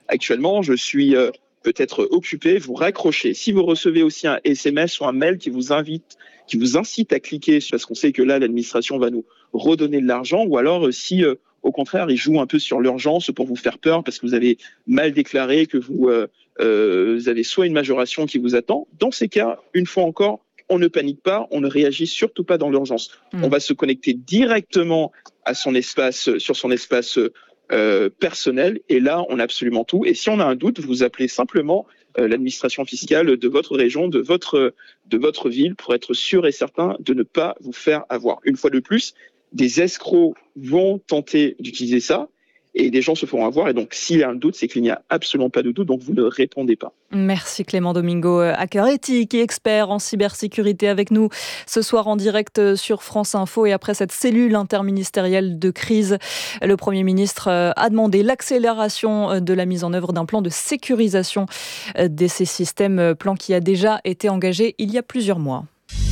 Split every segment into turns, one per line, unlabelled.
actuellement, je suis peut-être occupé, vous raccrochez. Si vous recevez aussi un SMS ou un mail qui vous incite à cliquer, parce qu'on sait que là, l'administration va nous redonner de l'argent, ou alors si au contraire, ils jouent un peu sur l'urgence pour vous faire peur parce que vous avez mal déclaré, que vous avez soit une majoration qui vous attend. Dans ces cas, une fois encore, on ne panique pas, on ne réagit surtout pas dans l'urgence. On va se connecter directement à son espace, sur son espace personnel, et là, on a absolument tout. Et si on a un doute, vous appelez simplement l'administration fiscale de votre région, de votre ville, pour être sûr et certain de ne pas vous faire avoir. Une fois de plus, des escrocs vont tenter d'utiliser ça et des gens se feront avoir. Et donc, s'il y a un doute, c'est qu'il n'y a absolument pas de doute, donc vous ne répondez pas.
Merci Clément Domingo, hacker éthique et expert en cybersécurité avec nous ce soir en direct sur France Info. Et après cette cellule interministérielle de crise, le Premier ministre a demandé l'accélération de la mise en œuvre d'un plan de sécurisation de ces systèmes, plan qui a déjà été engagé il y a plusieurs mois.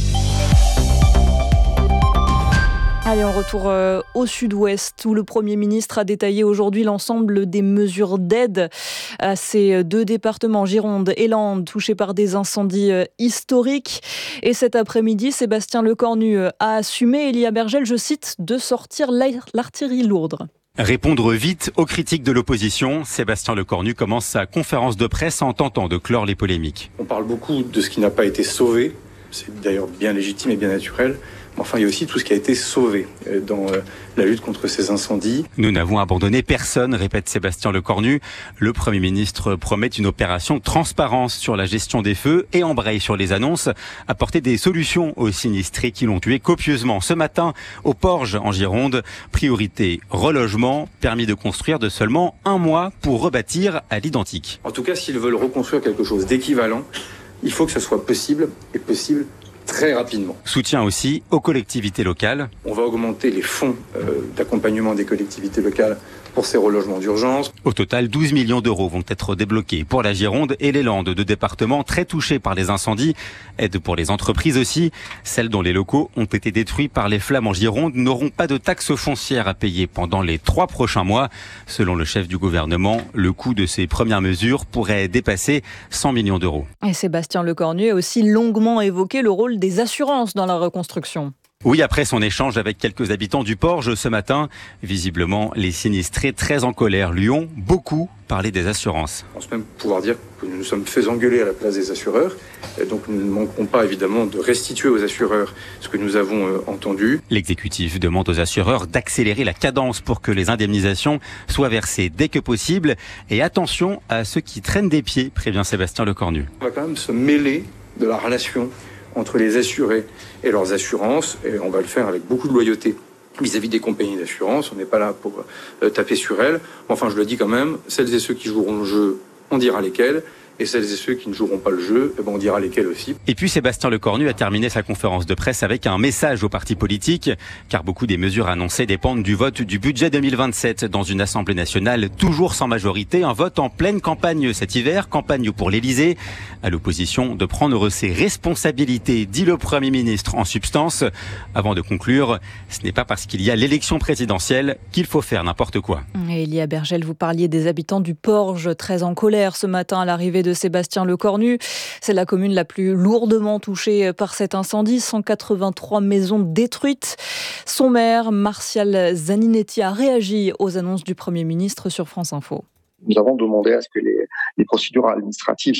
Allez, on retourne au sud-ouest où le Premier ministre a détaillé aujourd'hui l'ensemble des mesures d'aide à ces deux départements, Gironde et Landes, touchés par des incendies historiques. Et cet après-midi, Sébastien Lecornu a assumé, Elia Bergel, je cite, de sortir l'artillerie lourde.
Répondre vite aux critiques de l'opposition, Sébastien Lecornu commence sa conférence de presse en tentant de clore les polémiques.
On parle beaucoup de ce qui n'a pas été sauvé, c'est d'ailleurs bien légitime et bien naturel. Enfin, il y a aussi tout ce qui a été sauvé dans la lutte contre ces incendies.
Nous n'avons abandonné personne, répète Sébastien Lecornu. Le Premier ministre promet une opération transparence sur la gestion des feux et embraye sur les annonces, apporter des solutions aux sinistrés qui l'ont tué copieusement ce matin au Porge en Gironde. Priorité relogement, permis de construire de seulement 1 mois pour rebâtir à l'identique.
En tout cas, s'ils veulent reconstruire quelque chose d'équivalent, il faut que ce soit possible et possible très rapidement.
Soutien aussi aux collectivités locales.
On va augmenter les fonds d'accompagnement des collectivités locales pour ces relogements d'urgence.
Au total, 12 millions d'euros vont être débloqués pour la Gironde et les Landes, deux départements très touchés par les incendies. Aide pour les entreprises aussi. Celles dont les locaux ont été détruits par les flammes en Gironde n'auront pas de taxes foncières à payer pendant les 3 prochains mois. Selon le chef du gouvernement, le coût de ces premières mesures pourrait dépasser 100 millions d'euros.
Et Sébastien Lecornu a aussi longuement évoqué le rôle des assurances dans la reconstruction.
Oui, après son échange avec quelques habitants du Porge ce matin, visiblement, les sinistrés très en colère lui ont beaucoup parlé des assurances.
On pense même pouvoir dire que nous nous sommes fait engueuler à la place des assureurs. Et donc nous ne manquerons pas évidemment de restituer aux assureurs ce que nous avons entendu.
L'exécutif demande aux assureurs d'accélérer la cadence pour que les indemnisations soient versées dès que possible. Et attention à ceux qui traînent des pieds, prévient Sébastien Lecornu.
On va quand même se mêler de la relation entre les assurés et leurs assurances, et on va le faire avec beaucoup de loyauté vis-à-vis des compagnies d'assurance. On n'est pas là pour taper sur elles. Enfin, je le dis quand même, celles et ceux qui joueront le jeu, on dira lesquels. Et celles et ceux qui ne joueront pas le jeu, on dira lesquels aussi.
Et puis Sébastien Lecornu a terminé sa conférence de presse avec un message aux partis politiques, car beaucoup des mesures annoncées dépendent du vote du budget 2027 dans une Assemblée nationale toujours sans majorité. Un vote en pleine campagne cet hiver, campagne pour l'Élysée. À l'opposition de prendre ses responsabilités, dit le Premier ministre en substance. Avant de conclure, ce n'est pas parce qu'il y a l'élection présidentielle qu'il faut faire n'importe quoi.
Et Elia Bergel, vous parliez des habitants du Porge, très en colère ce matin à l'arrivée de Sébastien Lecornu. C'est la commune la plus lourdement touchée par cet incendie. 183 maisons détruites. Son maire, Martial Zaninetti, a réagi aux annonces du Premier ministre sur France Info.
Nous avons demandé à ce que les procédures administratives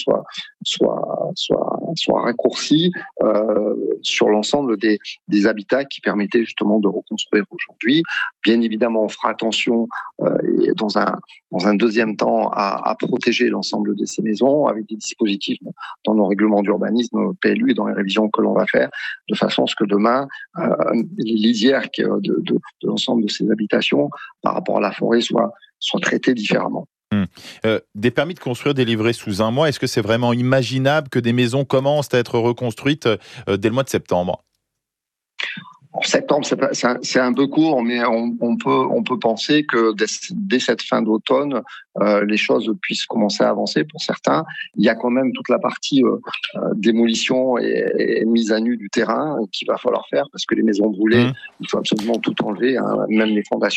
soient raccourcies sur l'ensemble des habitats qui permettaient justement de reconstruire aujourd'hui. Bien évidemment, on fera attention dans un deuxième temps à protéger l'ensemble de ces maisons avec des dispositifs dans nos règlements d'urbanisme PLU et dans les révisions que l'on va faire, de façon à ce que demain, les lisières de l'ensemble de ces habitations par rapport à la forêt soient traitées différemment.
Des permis de construire délivrés sous 1 mois, est-ce que c'est vraiment imaginable que des maisons commencent à être reconstruites dès le mois de septembre ?
En septembre, c'est un peu court, mais on peut penser que dès cette fin d'automne, les choses puissent commencer à avancer pour certains. Il y a quand même toute la partie démolition et mise à nu du terrain qu'il va falloir faire parce que les maisons brûlées, il faut absolument tout enlever, hein, même les fondations.